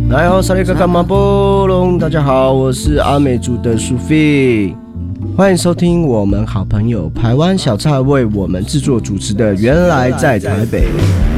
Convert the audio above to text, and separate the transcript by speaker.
Speaker 1: 来哦，萨利卡卡马波隆，大家好，我是阿美族的苏菲，欢迎收听我们好朋友台湾小菜为我们制作主持的《原来在台北》。